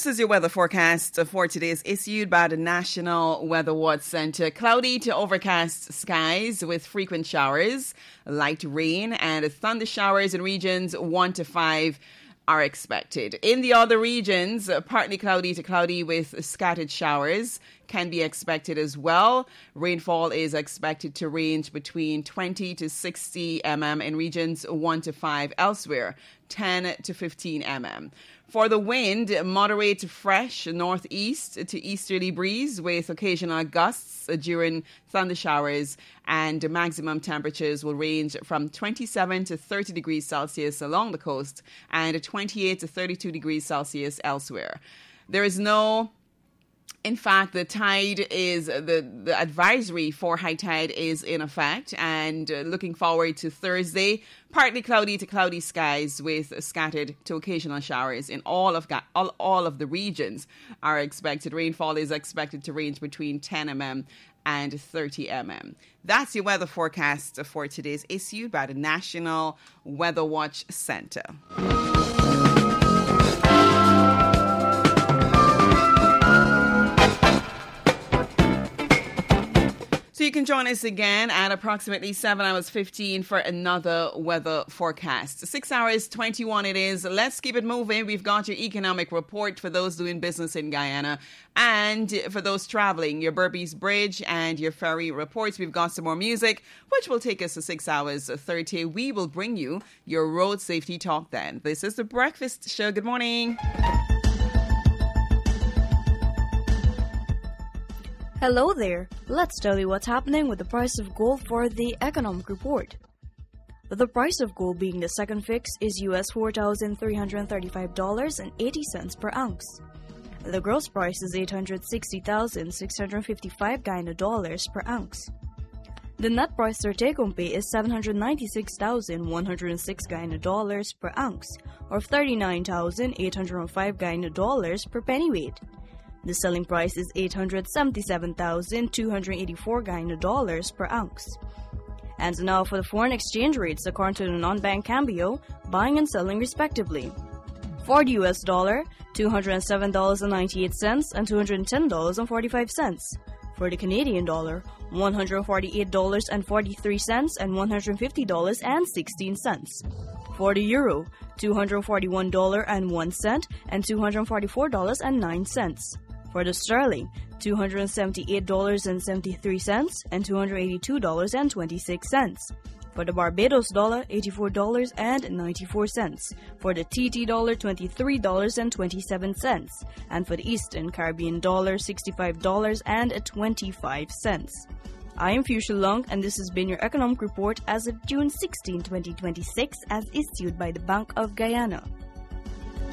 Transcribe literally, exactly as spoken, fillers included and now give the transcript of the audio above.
This is your weather forecast for today. Is issued by the National Weather Watch Center. Cloudy to overcast skies with frequent showers, light rain, and thunder showers in regions one to five are expected. In the other regions, partly cloudy to cloudy with scattered showers can be expected as well. Rainfall is expected to range between twenty to sixty millimeters in regions one to five elsewhere, ten to fifteen millimeters. For the wind, moderate to fresh northeast to easterly breeze with occasional gusts during thunder showers, and maximum temperatures will range from twenty-seven to thirty degrees Celsius along the coast and twenty-eight to thirty-two degrees Celsius elsewhere. There is no In fact, the tide is, the, the advisory for high tide is in effect, and uh, looking forward to Thursday, partly cloudy to cloudy skies with scattered to occasional showers in all of all, all of the regions are expected. Rainfall is expected to range between ten millimeters and thirty millimeters. That's your weather forecast for today's issued by the National Weather Watch Center. So you can join us again at approximately seven hours fifteen for another weather forecast. six hours twenty-one it is. Let's keep it moving. We've got your economic report for those doing business in Guyana. And for those traveling, your Berbice Bridge and your ferry reports. We've got some more music, which will take us to six hours thirty. We will bring you your road safety talk then. This is The Breakfast Show. Good morning. Hello there. Let's tell you what's happening with the price of gold for the economic report. The price of gold being the second fix is U S four thousand three hundred thirty-five dollars and eighty cents per ounce. The gross price is eight hundred sixty thousand six hundred fifty-five Guyana dollars per ounce. The net price for take-home pay is seven hundred ninety-six thousand one hundred six Guyana dollars per ounce, or thirty-nine thousand eight hundred five Guyana dollars per pennyweight. The selling price is eight hundred seventy-seven thousand two hundred eighty-four Guyana dollars per ounce. And now for the foreign exchange rates according to the non-bank Cambio, buying and selling respectively. For the U S dollar, two hundred seven dollars and ninety-eight cents and two hundred ten dollars and forty-five cents. For the Canadian dollar, one hundred forty-eight dollars and forty-three cents and one hundred fifty dollars and sixteen cents. For the euro, two hundred forty-one dollars and one cent and two hundred forty-four dollars and nine cents. For the sterling, two hundred seventy-eight dollars and seventy-three cents and two hundred eighty-two dollars and twenty-six cents. For the Barbados dollar, eighty-four dollars and ninety-four cents. For the T T dollar, twenty-three dollars and twenty-seven cents. And for the Eastern Caribbean dollar, sixty-five dollars and twenty-five cents. I am Fuchsia Long, and this has been your economic report as of June sixteenth, twenty twenty-six, as issued by the Bank of Guyana.